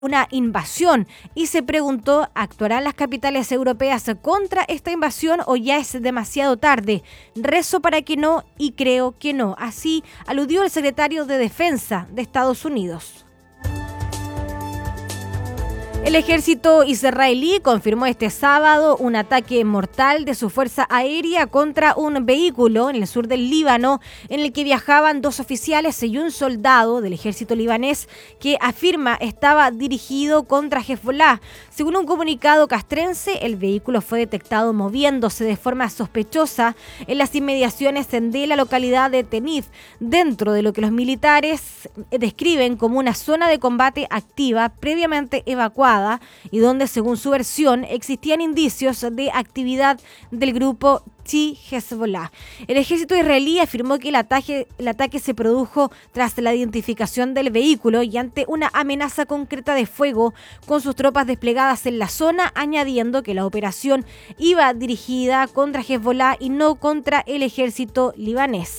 una invasión y se preguntó, ¿actuarán las capitales europeas contra esta invasión o ya es demasiado tarde? Rezo para que no y creo que no. Así aludió el secretario de Defensa de Estados Unidos. El ejército israelí confirmó este sábado un ataque mortal de su fuerza aérea contra un vehículo en el sur del Líbano en el que viajaban 2 oficiales y un soldado del ejército libanés que afirma estaba dirigido contra Hezbollah. Según un comunicado castrense, el vehículo fue detectado moviéndose de forma sospechosa en las inmediaciones de la localidad de Tenif, dentro de lo que los militares describen como una zona de combate activa previamente evacuada y donde, según su versión, existían indicios de actividad del grupo Hezbollah. El ejército israelí afirmó que el ataque se produjo tras la identificación del vehículo y ante una amenaza concreta de fuego con sus tropas desplegadas en la zona, añadiendo que la operación iba dirigida contra Hezbollah y no contra el ejército libanés.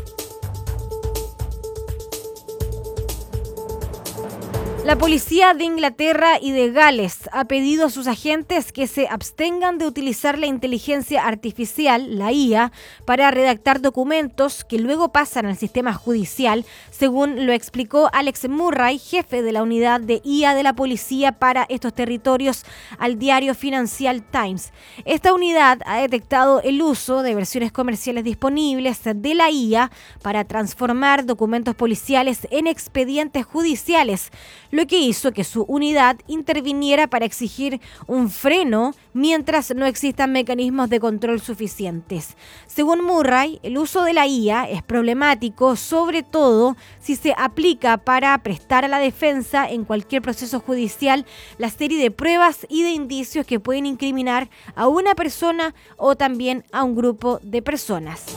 La policía de Inglaterra y de Gales ha pedido a sus agentes que se abstengan de utilizar la inteligencia artificial, la IA, para redactar documentos que luego pasan al sistema judicial, según lo explicó Alex Murray, jefe de la unidad de IA de la policía para estos territorios, al diario Financial Times. Esta unidad ha detectado el uso de versiones comerciales disponibles de la IA para transformar documentos policiales en expedientes judiciales, lo que hizo que su unidad interviniera para exigir un freno mientras no existan mecanismos de control suficientes. Según Murray, el uso de la IA es problemático, sobre todo si se aplica para prestar a la defensa en cualquier proceso judicial la serie de pruebas y de indicios que pueden incriminar a una persona o también a un grupo de personas.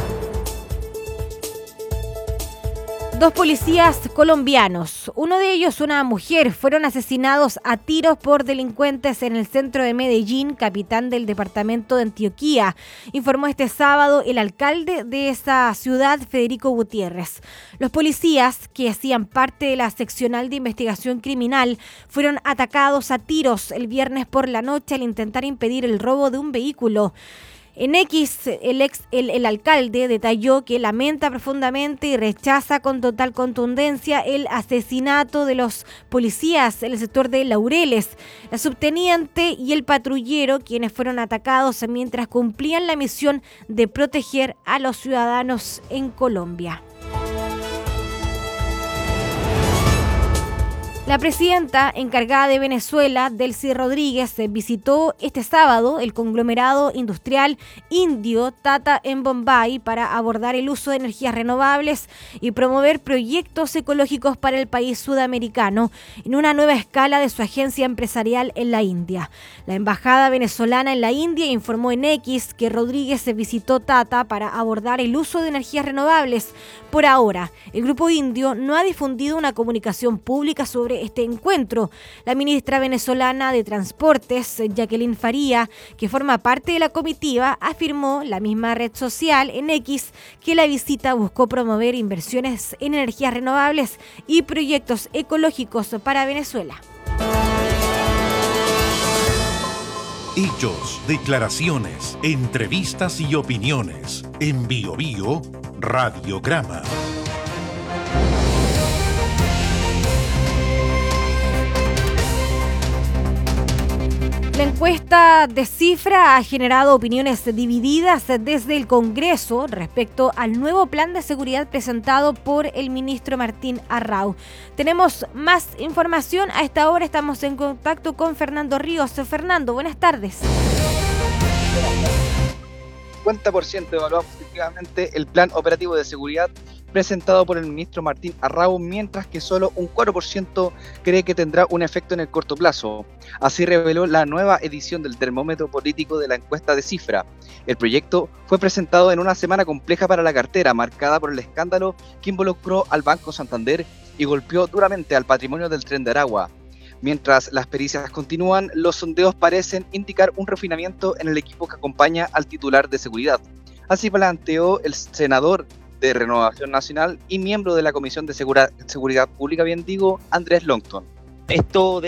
2 policías colombianos, uno de ellos una mujer, fueron asesinados a tiros por delincuentes en el centro de Medellín, capital del departamento de Antioquia, informó este sábado el alcalde de esa ciudad, Federico Gutiérrez. Los policías, que hacían parte de la seccional de investigación criminal, fueron atacados a tiros el viernes por la noche al intentar impedir el robo de un vehículo. En X, el alcalde detalló que lamenta profundamente y rechaza con total contundencia el asesinato de los policías en el sector de Laureles, la subteniente y el patrullero, quienes fueron atacados mientras cumplían la misión de proteger a los ciudadanos en Colombia. La presidenta encargada de Venezuela, Delcy Rodríguez, visitó este sábado el conglomerado industrial indio Tata en Bombay para abordar el uso de energías renovables y promover proyectos ecológicos para el país sudamericano en una nueva escala de su agencia empresarial en la India. La embajada venezolana en la India informó en X que Rodríguez visitó Tata para abordar el uso de energías renovables. Por ahora, el grupo indio no ha difundido una comunicación pública sobre este encuentro. La ministra venezolana de Transportes, Jacqueline Faría, que forma parte de la comitiva, afirmó la misma red social en X que la visita buscó promover inversiones en energías renovables y proyectos ecológicos para Venezuela. Hechos, declaraciones, entrevistas y opiniones. En BioBio, Radiograma. La encuesta de Cifra ha generado opiniones divididas desde el Congreso respecto al nuevo plan de seguridad presentado por el ministro Martín Arrau. Tenemos más información. A esta hora estamos en contacto con Fernando Ríos. Fernando, buenas tardes. 50% evaluado positivamente el plan operativo de seguridad presentado por el ministro Martín Arrau, mientras que solo un 4% cree que tendrá un efecto en el corto plazo. Así reveló la nueva edición del termómetro político de la encuesta de Cifra. El proyecto fue presentado en una semana compleja para la cartera, marcada por el escándalo que involucró al Banco Santander y golpeó duramente al patrimonio del Tren de Aragua. Mientras las pericias continúan, los sondeos parecen indicar un refinamiento en el equipo que acompaña al titular de seguridad. Así planteó el senador de Renovación Nacional y miembro de la Comisión de Seguridad Pública, Andrés Longton. Esto